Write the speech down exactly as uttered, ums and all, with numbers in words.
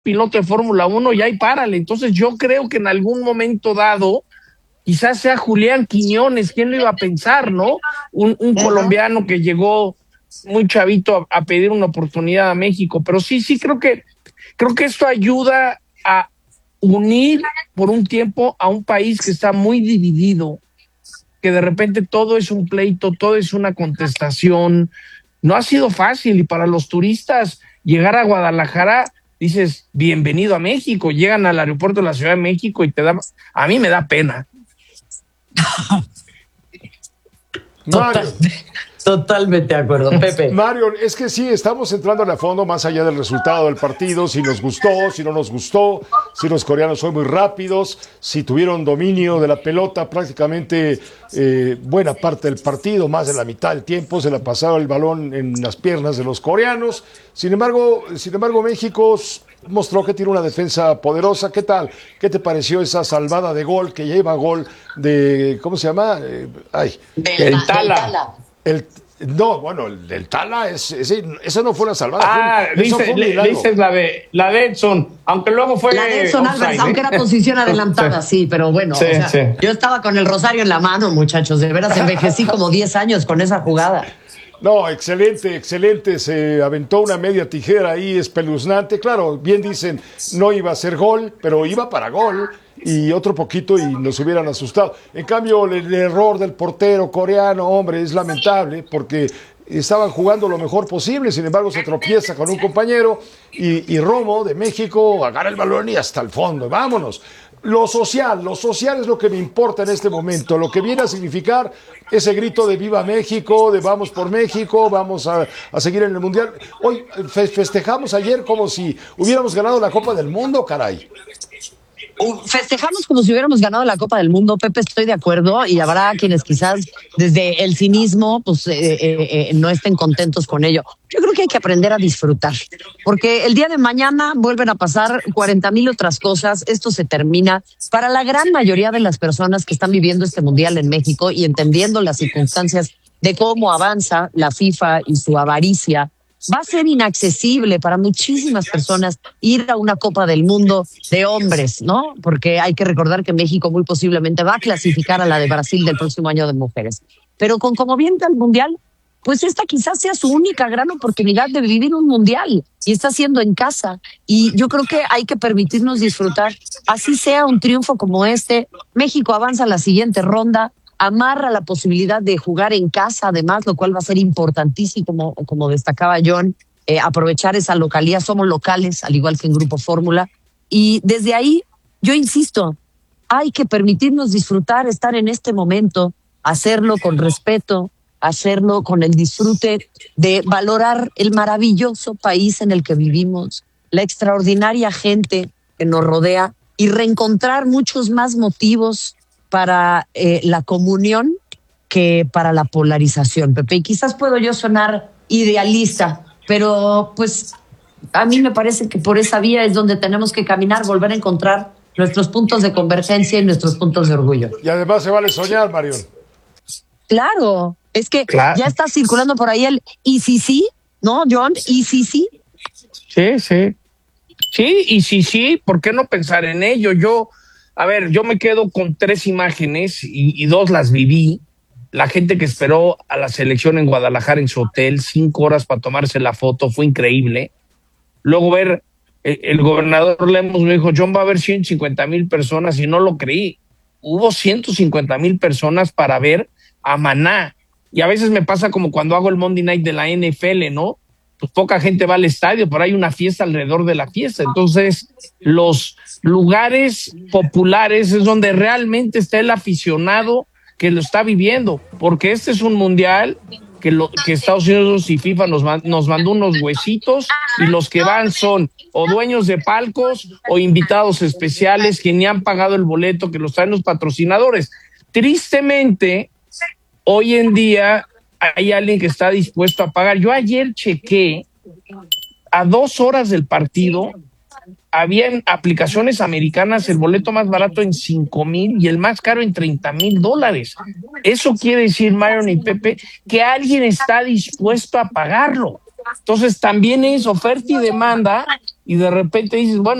piloto de Fórmula uno y ahí párale. Entonces yo creo que en algún momento dado, quizás sea Julián Quiñones, ¿quién lo iba a pensar, no? Un, un uh-huh. colombiano que llegó muy chavito a, a pedir una oportunidad a México, pero sí, sí creo que creo que esto ayuda a unir por un tiempo a un país que está muy dividido, que de repente todo es un pleito, todo es una contestación. No ha sido fácil, y para los turistas llegar a Guadalajara, dices, bienvenido a México, llegan al aeropuerto de la Ciudad de México y te da, a mí me da pena. Total, totalmente de acuerdo, Pepe. Mario, es que sí, estamos entrando a fondo más allá del resultado del partido, si nos gustó, si no nos gustó, si los coreanos son muy rápidos, si tuvieron dominio de la pelota prácticamente eh, buena parte del partido, más de la mitad del tiempo se la pasaba el balón en las piernas de los coreanos. Sin embargo, sin embargo México mostró que tiene una defensa poderosa. ¿Qué tal? ¿Qué te pareció esa salvada de gol que lleva gol de, ¿cómo se llama? Eh, ay, el, el Tala. El, no, bueno, el del Tala, es, ese, esa no fue una salvada. Ah, fue, dice, fue le, dices la de, la de Edson, aunque luego fue... La de Edson Álvarez, ¿eh? Aunque era posición adelantada, sí, pero bueno, sí, o sea, sí. Yo estaba con el rosario en la mano, muchachos, de veras envejecí como diez años con esa jugada. No, excelente, excelente, se aventó una media tijera ahí espeluznante, claro, bien dicen, no iba a ser gol, pero iba para gol, y otro poquito y nos hubieran asustado. En cambio, el, el error del portero coreano, hombre, es lamentable, porque estaban jugando lo mejor posible, sin embargo se tropieza con un compañero, y, y Romo, de México, agarra el balón y hasta el fondo, vámonos. Lo social, lo social es lo que me importa en este momento, lo que viene a significar ese grito de Viva México, de vamos por México, vamos a, a seguir en el Mundial. Hoy fe, festejamos ayer como si hubiéramos ganado la Copa del Mundo, caray. Festejamos como si hubiéramos ganado la Copa del Mundo, Pepe, estoy de acuerdo, y habrá quienes quizás desde el cinismo pues eh, eh, eh, no estén contentos con ello. Yo creo que hay que aprender a disfrutar, porque el día de mañana vuelven a pasar cuarenta mil otras cosas, esto se termina. Para la gran mayoría de las personas que están viviendo este Mundial en México y entendiendo las circunstancias de cómo avanza la FIFA y su avaricia, va a ser inaccesible para muchísimas personas ir a una Copa del Mundo de hombres, ¿no? Porque hay que recordar que México muy posiblemente va a clasificar a la de Brasil del próximo año de mujeres. Pero con como viene el Mundial, pues esta quizás sea su única gran oportunidad de vivir un Mundial, y está siendo en casa. Y yo creo que hay que permitirnos disfrutar, así sea un triunfo como este. México avanza a la siguiente ronda, amarra la posibilidad de jugar en casa, además, lo cual va a ser importantísimo, como, como destacaba John, eh, aprovechar esa localidad. Somos locales, al igual que en Grupo Fórmula. Y desde ahí, yo insisto, hay que permitirnos disfrutar, estar en este momento, hacerlo con respeto, hacerlo con el disfrute de valorar el maravilloso país en el que vivimos, la extraordinaria gente que nos rodea, y reencontrar muchos más motivos para eh, la comunión que para la polarización, Pepe. Y quizás puedo yo sonar idealista, pero pues a mí me parece que por esa vía es donde tenemos que caminar, volver a encontrar nuestros puntos de convergencia y nuestros puntos de orgullo. Y además se vale soñar, Marión. Claro, es que claro, ya está circulando por ahí el y si sí, ¿no, John? Y si sí. Sí, sí. Sí, y si sí, ¿por qué no pensar en ello? Yo... A ver, yo me quedo con tres imágenes y, y dos las viví. La gente que esperó a la selección en Guadalajara en su hotel, cinco horas para tomarse la foto, fue increíble. Luego ver, el, el gobernador Lemos me dijo, John, va a haber ciento cincuenta mil personas, y no lo creí. Hubo ciento cincuenta mil personas para ver a Maná. Y a veces me pasa como cuando hago el Monday Night de la N F L, ¿no? Pues poca gente va al estadio, pero hay una fiesta alrededor de la fiesta. Entonces, los lugares populares es donde realmente está el aficionado que lo está viviendo, porque este es un mundial que, lo, que Estados Unidos y FIFA nos, nos mandó unos huesitos, y los que van son o dueños de palcos o invitados especiales que ni han pagado el boleto, que los traen los patrocinadores. Tristemente, hoy en día hay alguien que está dispuesto a pagar. Yo ayer chequé, a dos horas del partido, había en aplicaciones americanas el boleto más barato en cinco mil y el más caro en treinta mil dólares. Eso quiere decir, Myron y Pepe, que alguien está dispuesto a pagarlo. Entonces también es oferta y demanda, y de repente dices, bueno,